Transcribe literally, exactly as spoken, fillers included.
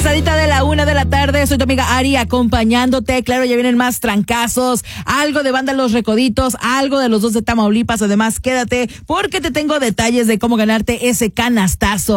Pasadita de la una de la tarde, soy tu amiga Ari acompañándote. Claro, ya vienen más trancazos, algo de Banda Los Recoditos, algo de los dos de Tamaulipas. Además, quédate porque te tengo detalles de cómo ganarte ese canastazo.